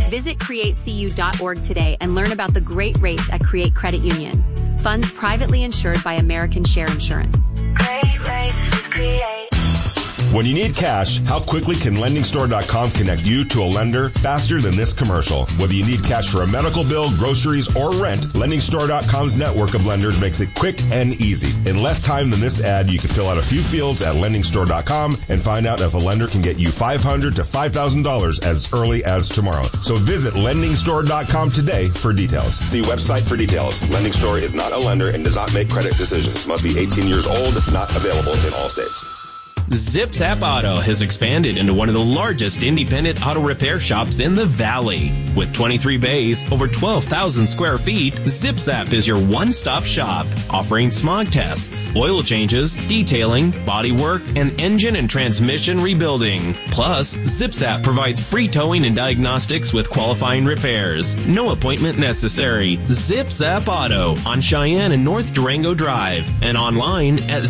Visit createcu.org today and learn about the great rates at Create Credit Union. Funds privately insured by American Share Insurance. Great rates with Create. When you need cash, how quickly can LendingStore.com connect you to a lender faster than this commercial? Whether you need cash for a medical bill, groceries, or rent, LendingStore.com's network of lenders makes it quick and easy. In less time than this ad, you can fill out a few fields at LendingStore.com and find out if a lender can get you $500 to $5,000 as early as tomorrow. So visit LendingStore.com today for details. See website for details. LendingStore is not a lender and does not make credit decisions. Must be 18 years old. Not available in all states. Zip Zap Auto has expanded into one of the largest independent auto repair shops in the Valley. With 23 bays, over 12,000 square feet, Zip Zap is your one-stop shop, offering smog tests, oil changes, detailing, body work, and engine and transmission rebuilding. Plus, Zip Zap provides free towing and diagnostics with qualifying repairs. No appointment necessary. Zip Zap Auto on Cheyenne and North Durango Drive and online at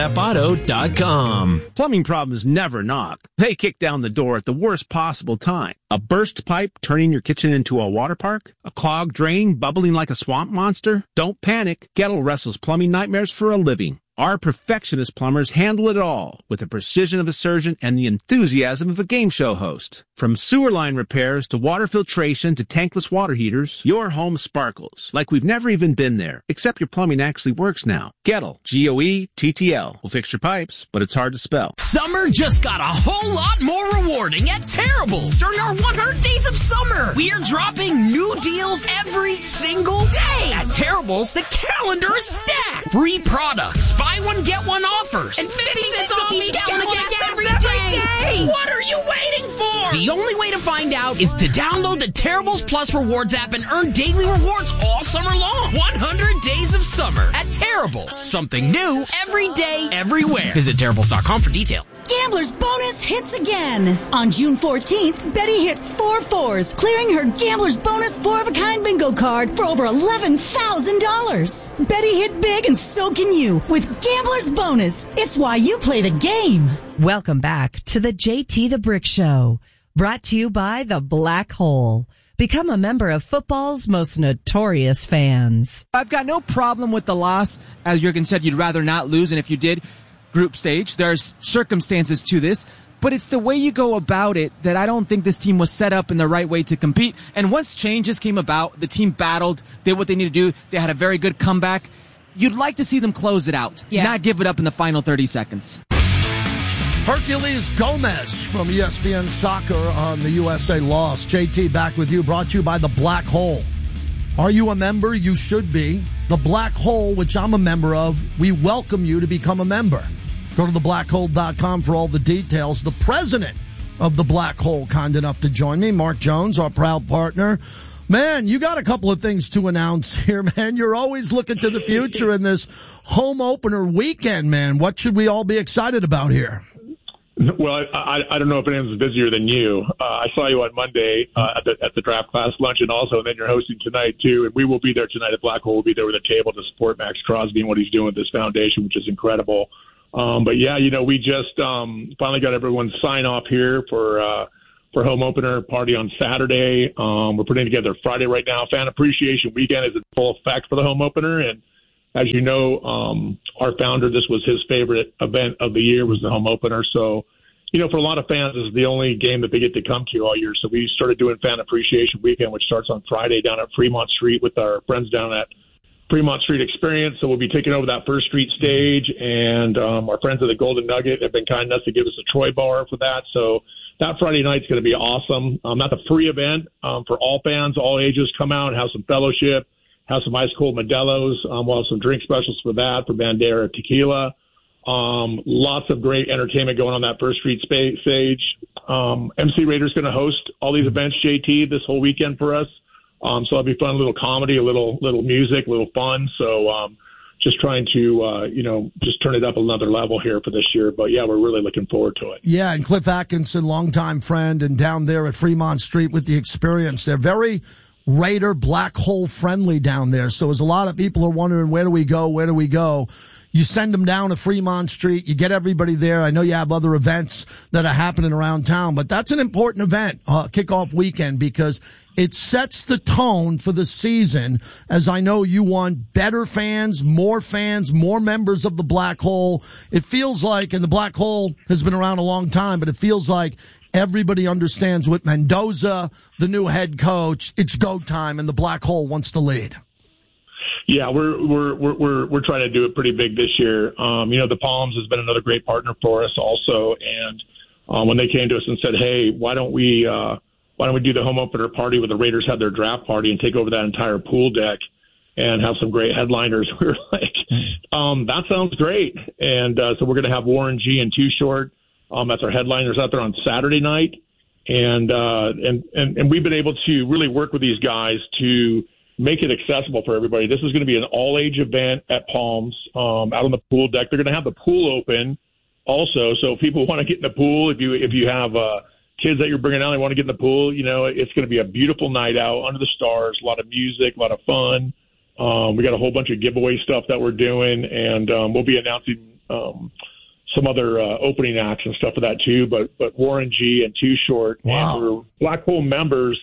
zipzapauto.com. Plumbing problems never knock. They kick down the door at the worst possible time. A burst pipe turning your kitchen into a water park? A clogged drain bubbling like a swamp monster? Don't panic. Gettle wrestles plumbing nightmares for a living. Our perfectionist plumbers handle it all with the precision of a surgeon and the enthusiasm of a game show host. From sewer line repairs to water filtration to tankless water heaters, your home sparkles like we've never even been there, except your plumbing actually works now. Gettle, G-O-E-T-T-L, will fix your pipes, but it's hard to spell. Summer just got a whole lot more rewarding at Terrible's during our 100 Days of Summer. We are dropping new deals every single day. At Terrible's, the calendar is stacked. Free products, buy one, get one offers, and 50 cents off each gallon of gas every day. What are you waiting for? The only way to find out is to download the Terrible's Plus Rewards app and earn daily rewards all summer long. 100 Days of Summer at Terrible's. Something new every day, everywhere. Visit Terrible's.com for details. Gambler's Bonus hits again. On June 14th, Betty hit 4 fours, clearing her Gambler's Bonus 4-of-a-kind bingo card for over $11,000. Betty hit big and so can you with Gambler's Bonus. It's why you play the game. Welcome back to the JT the Brick Show, brought to you by The Black Hole. Become a member of football's most notorious fans. I've got no problem with the loss. As Jurgen said, you'd rather not lose, and if you did, group stage. There's circumstances to this, but it's the way you go about it that I don't think this team was set up in the right way to compete. And once changes came about, the team battled, did what they needed to do. They had a very good comeback. You'd like to see them close it out, not give it up in the final 30 seconds. Herculez Gomez from ESPN Soccer on the USA Lost. JT back with you, brought to you by The Black Hole. Are you a member? You should be. The Black Hole, which I'm a member of, we welcome you to become a member. Go to theblackhole.com for all the details. The president of The Black Hole, kind enough to join me, Mark Jones, our proud partner. Man, you got a couple of things to announce here, man. You're always looking to the future in this home opener weekend, man. What should we all be excited about here? Well, I don't know if anyone's busier than you. I saw you on Monday at the draft class luncheon also, and then you're hosting tonight too. And we will be there tonight at Black Hole. We'll be there with a table to support Max Crosby and what he's doing with this foundation, which is incredible. But yeah, we just finally got everyone's sign off here for home opener party on Saturday. We're putting together Friday right now. Fan Appreciation Weekend is in full effect for the home opener, and as you know, our founder, this was his favorite event of the year, was the home opener. So, for a lot of fans, this is the only game that they get to come to all year. So we started doing Fan Appreciation Weekend, which starts on Friday down at Fremont Street with our friends down at Fremont Street Experience. So we'll be taking over that First Street stage, and our friends at the Golden Nugget have been kind enough to give us a Troy bar for that. So that Friday night's going to be awesome. That's a free event for all fans, all ages. Come out and have some fellowship. Have some ice cold Modelo's. We'll have some drink specials for that, for Bandera Tequila. Lots of great entertainment going on that First Street stage. MC Rader's going to host all these events, JT, this whole weekend for us. So it'll be fun, a little comedy, a little music, a little fun. So just trying to, just turn it up another level here for this year. But, yeah, we're really looking forward to it. Yeah, and Cliff Atkinson, longtime friend, and down there at Fremont Street with the Experience. They're very Raider Black Hole friendly down there. So as a lot of people are wondering, where do we go? You send them down to Fremont Street. You get everybody there. I know you have other events that are happening around town, but that's an important event, kickoff weekend, because it sets the tone for the season. As I know you want better fans, more members of the Black Hole. It feels like, and the Black Hole has been around a long time, but it feels like everybody understands with Mendoza, the new head coach, it's go time, and the Black Hole wants to lead. Yeah, we're trying to do it pretty big this year. The Palms has been another great partner for us also, and when they came to us and said, "Hey, why don't we do the home opener party where the Raiders have their draft party and take over that entire pool deck and have some great headliners?" We were like, "That sounds great." And so we're going to have Warren G and Too Short. That's our headliners out there on Saturday night, and we've been able to really work with these guys to make it accessible for everybody. This is going to be an all-age event at Palms, out on the pool deck. They're going to have the pool open also, so if people want to get in the pool, if you have kids that you're bringing out, they want to get in the pool, it's going to be a beautiful night out under the stars, a lot of music, a lot of fun. We got a whole bunch of giveaway stuff that we're doing, and we'll be announcing some other opening acts and stuff for that too. But Warren G and Too Short, wow. And for Black Hole members,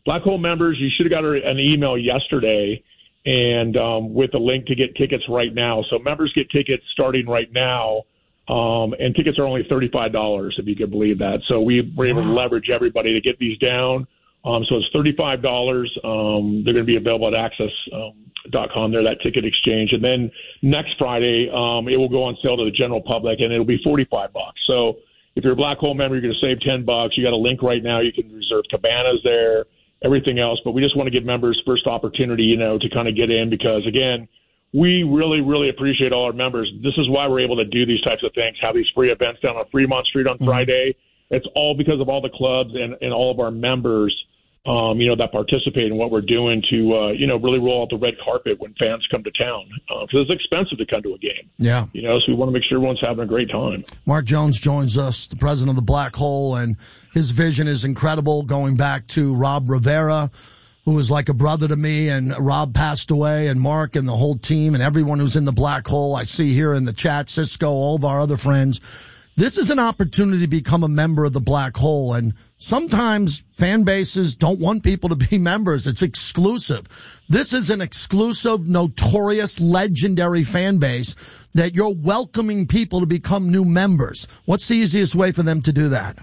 you should have got an email yesterday, and with a link to get tickets right now. So members get tickets starting right now, and tickets are only $35, if you could believe that. So we're able to leverage everybody to get these down. So it's $35. They're going to be available at access.com there, that ticket exchange. And then next Friday, it will go on sale to the general public, and it'll be $45. So if you're a Black Hole member, you're going to save $10. You got a link right now. You can reserve cabanas there, everything else. But we just want to give members first opportunity, to kind of get in, because, again, we really, really appreciate all our members. This is why we're able to do these types of things, have these free events down on Fremont Street on Friday. It's all because of all the clubs and all of our members, that participate in what we're doing to, really roll out the red carpet when fans come to town. Because it's expensive to come to a game. Yeah. So we want to make sure everyone's having a great time. Mark Jones joins us, the president of the Black Hole, and his vision is incredible, going back to Rob Rivera, who was like a brother to me, and Rob passed away, and Mark and the whole team and everyone who's in the Black Hole. I see here in the chat, Cisco, all of our other friends. This is an opportunity to become a member of the Black Hole, and sometimes fan bases don't want people to be members. It's exclusive. This is an exclusive, notorious, legendary fan base that you're welcoming people to become new members. What's the easiest way for them to do that?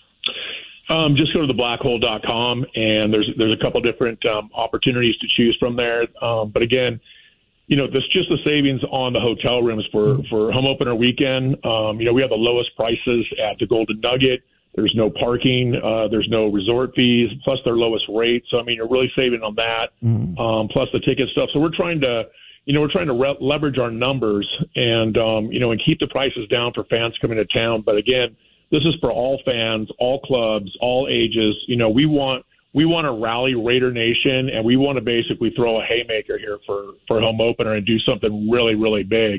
Just go to theblackhole.com, and there's a couple different opportunities to choose from there. But again, that's just the savings on the hotel rooms for home opener weekend. We have the lowest prices at the Golden Nugget. There's no parking. There's no resort fees, plus their lowest rate. So, you're really saving on that, plus the ticket stuff. So we're trying to leverage our numbers and keep the prices down for fans coming to town. But again, this is for all fans, all clubs, all ages. We want to rally Raider Nation, and we want to basically throw a haymaker here for home opener and do something really, really big.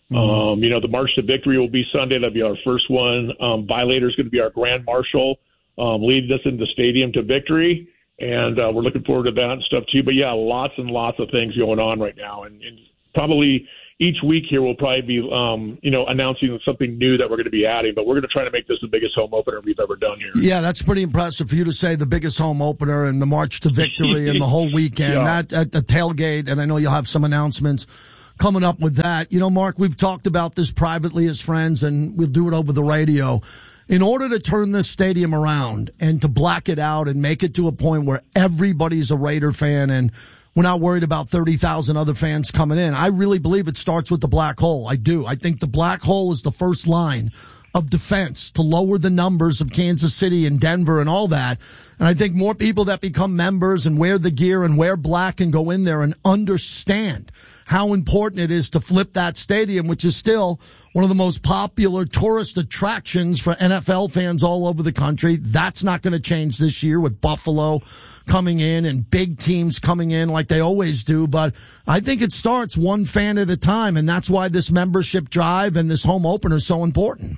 The March to Victory will be Sunday. That'll be our first one. Violator is going to be our Grand Marshal, leading us into the stadium to victory. And we're looking forward to that and stuff too. But yeah, lots and lots of things going on right now. And probably each week here we'll probably be, announcing something new that we're going to be adding. But we're going to try to make this the biggest home opener we've ever done here. Yeah, that's pretty impressive for you to say the biggest home opener and the March to Victory and the whole weekend. Yeah. That at the tailgate, and I know you'll have some announcements coming up with that. Mark, we've talked about this privately as friends, and we'll do it over the radio. In order to turn this stadium around and to black it out and make it to a point where everybody's a Raider fan and we're not worried about 30,000 other fans coming in, I really believe it starts with the Black Hole. I do. I think the Black Hole is the first line of defense to lower the numbers of Kansas City and Denver and all that. And I think more people that become members and wear the gear and wear black and go in there and understand how important it is to flip that stadium, which is still one of the most popular tourist attractions for NFL fans all over the country. That's not going to change this year with Buffalo coming in and big teams coming in like they always do. But I think it starts one fan at a time, and that's why this membership drive and this home opener is so important.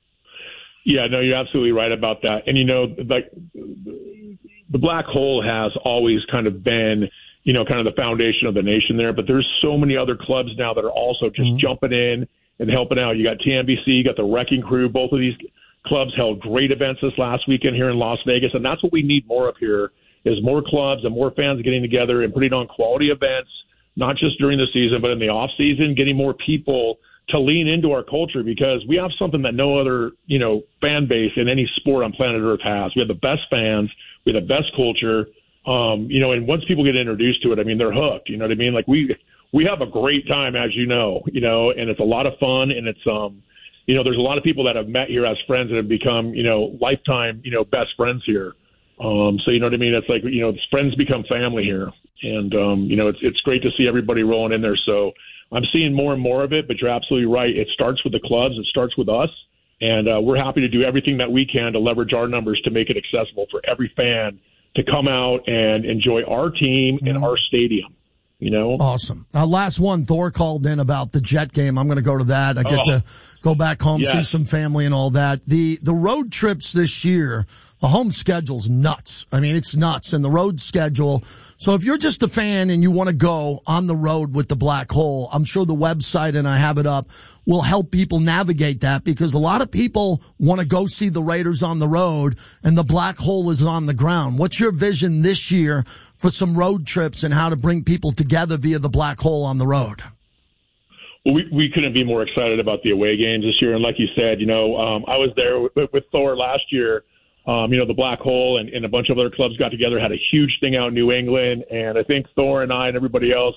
Yeah, no, you're absolutely right about that. And, the Black Hole has always kind of been, kind of the foundation of the nation there. But there's so many other clubs now that are also just jumping in and helping out. You got TNBC, you got the Wrecking Crew. Both of these clubs held great events this last weekend here in Las Vegas, and that's what we need more of here, is more clubs and more fans getting together and putting on quality events, not just during the season, but in the off season, getting more people to lean into our culture, because we have something that no other, fan base in any sport on planet Earth has. We have the best fans, we have the best culture, and once people get introduced to it, I mean, they're hooked. You know what I mean? Like we have a great time, as and it's a lot of fun, and it's, there's a lot of people that have met here as friends that have become, lifetime, best friends here. So you know what I mean? It's like, friends become family here, and, it's great to see everybody rolling in there. So I'm seeing more and more of it, but you're absolutely right. It starts with the clubs. It starts with us. And we're happy to do everything that we can to leverage our numbers to make it accessible for every fan to come out and enjoy our team and our stadium. Awesome. Last one, Thor called in about the Jet game. I'm going to go to that. I get to go back home, see some family and all that. The road trips this year, the home schedule's nuts. I mean, it's nuts. And the road schedule. So if you're just a fan and you want to go on the road with the Black Hole, I'm sure the website, and I have it up, will help people navigate that, because a lot of people want to go see the Raiders on the road and the Black Hole is on the ground. What's your vision this year for some road trips and how to bring people together via the Black Hole on the road? Well, we couldn't be more excited about the away games this year. And like you said, I was there with Thor last year. The Black Hole and a bunch of other clubs got together, had a huge thing out in New England. And I think Thor and I and everybody else,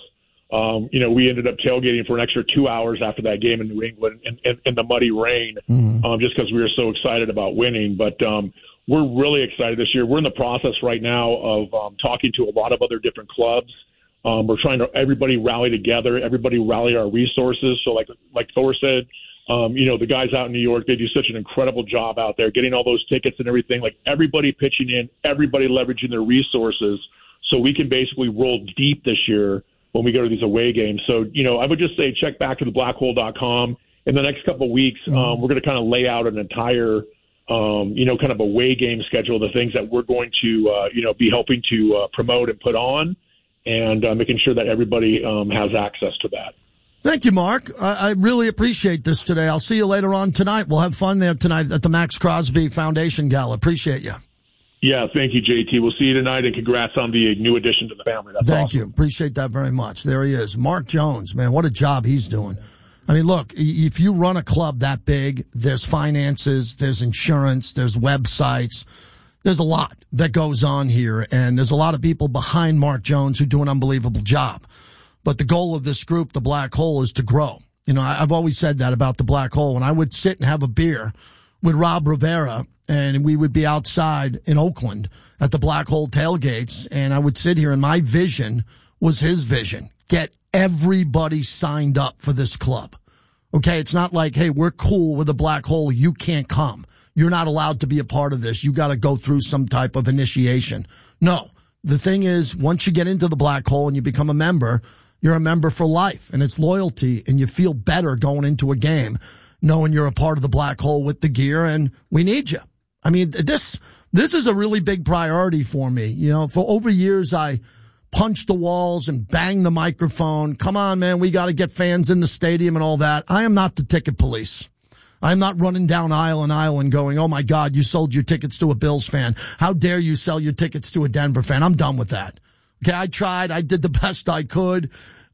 we ended up tailgating for an extra 2 hours after that game in New England in the muddy rain, just because we were so excited about winning. But we're really excited this year. We're in the process right now of talking to a lot of other different clubs. We're trying to everybody rally together, everybody rally our resources. So like Thor said, the guys out in New York, they do such an incredible job out there getting all those tickets and everything, like everybody pitching in, everybody leveraging their resources so we can basically roll deep this year when we go to these away games. So, I would just say check back to theblackhole.com. In the next couple of weeks, we're going to kind of lay out an entire, kind of away game schedule, the things that we're going to, be helping to promote and put on, and making sure that everybody has access to that. Thank you, Mark. I really appreciate this today. I'll see you later on tonight. We'll have fun there tonight at the Max Crosby Foundation Gala. Appreciate you. Yeah, thank you, JT. We'll see you tonight, and congrats on the new addition to the family. That's Thank awesome. you. Appreciate that very much. There he is. Mark Jones, man, what a job he's doing. I mean, look, if you run a club that big, there's finances, there's insurance, there's websites. There's a lot that goes on here, and there's a lot of people behind Mark Jones who do an unbelievable job. But the goal of this group, the Black Hole, is to grow. I've always said that about the Black Hole. When I would sit and have a beer with Rob Rivera, and we would be outside in Oakland at the Black Hole tailgates, and I would sit here, and my vision was his vision. Get everybody signed up for this club. Okay, it's not like, hey, we're cool with the Black Hole, you can't come. You're not allowed to be a part of this. You got to go through some type of initiation. No, the thing is, once you get into the Black Hole and you become a member, you're a member for life, and it's loyalty, and you feel better going into a game knowing you're a part of the Black Hole with the gear, and we need you. I mean, this is a really big priority for me. For over years, I punched the walls and banged the microphone. Come on, man, we got to get fans in the stadium and all that. I am not the ticket police. I'm not running down aisle and aisle and going, oh, my God, you sold your tickets to a Bills fan. How dare you sell your tickets to a Denver fan? I'm done with that. Okay, I tried. I did the best I could.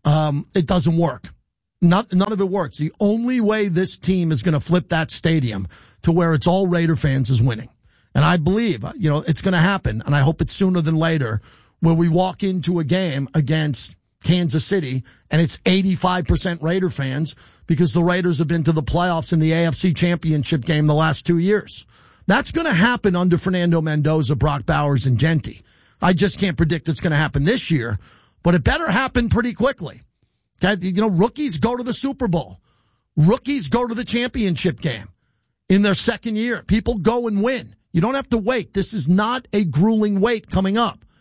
It doesn't work. None of it works. The only way this team is going to flip that stadium to where it's all Raider fans is winning. And I believe, it's going to happen. And I hope it's sooner than later, where we walk into a game against Kansas City and it's 85% Raider fans, because the Raiders have been to the playoffs in the AFC Championship game the last 2 years. That's going to happen under Fernando Mendoza, Brock Bowers, and Genty. I just can't predict it's going to happen this year, but it better happen pretty quickly. Okay, rookies go to the Super Bowl. Rookies go to the championship game in their second year. People go and win. You don't have to wait. This is not a grueling wait coming up.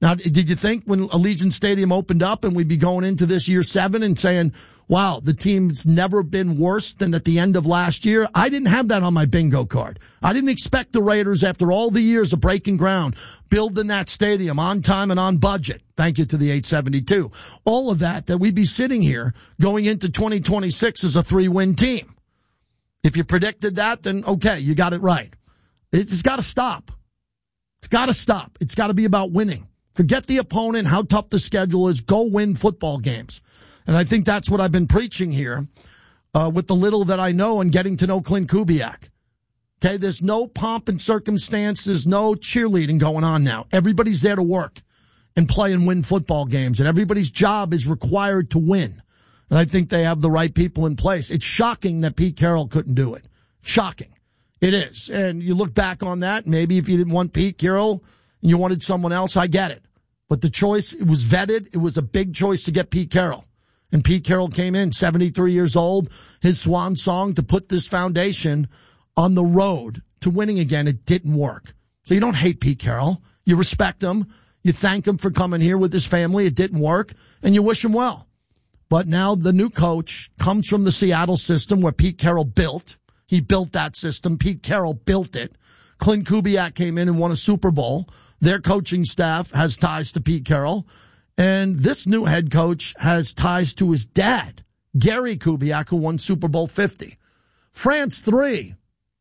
Now, did you think when Allegiant Stadium opened up and we'd be going into this year 7 and saying, wow, the team's never been worse than at the end of last year? I didn't have that on my bingo card. I didn't expect the Raiders, after all the years of breaking ground, building that stadium on time and on budget. Thank you to the 872. All of that we'd be sitting here going into 2026 as a 3-win team. If you predicted that, then okay, you got it right. It's got to stop. It's got to stop. It's got to be about winning. Forget the opponent, how tough the schedule is. Go win football games. And I think that's what I've been preaching here with the little that I know and getting to know Clint Kubiak. Okay, there's no pomp and circumstance. There's no cheerleading going on now. Everybody's there to work and play and win football games, and everybody's job is required to win. And I think they have the right people in place. It's shocking that Pete Carroll couldn't do it. Shocking. It is. And you look back on that, maybe if you didn't want Pete Carroll and you wanted someone else, I get it. But the choice, it was vetted. It was a big choice to get Pete Carroll. And Pete Carroll came in, 73 years old, his swan song to put this foundation on the road to winning again. It didn't work. So you don't hate Pete Carroll. You respect him. You thank him for coming here with his family. It didn't work. And you wish him well. But now the new coach comes from the Seattle system where Pete Carroll built. He built that system. Pete Carroll built it. Clint Kubiak came in and won a Super Bowl. Their coaching staff has ties to Pete Carroll. And this new head coach has ties to his dad, Gary Kubiak, who won Super Bowl 50. France 3.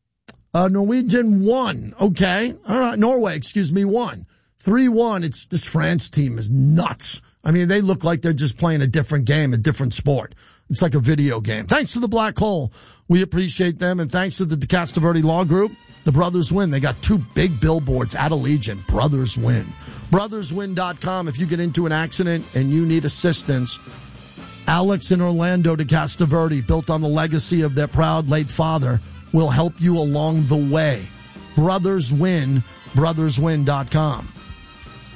Norwegian 1. Okay. All right. Norway, 1. 3-1. This France team is nuts. I mean, they look like they're just playing a different game, a different sport. It's like a video game. Thanks to the Black Hole. We appreciate them. And thanks to the DeCastroverde Law Group. The Brothers Win. They got 2 big billboards at Allegiant. Brothers Win. BrothersWin.com. If you get into an accident and you need assistance, Alex in Orlando, DeCastroverde, built on the legacy of their proud late father, will help you along the way. Brothers Win. BrothersWin.com.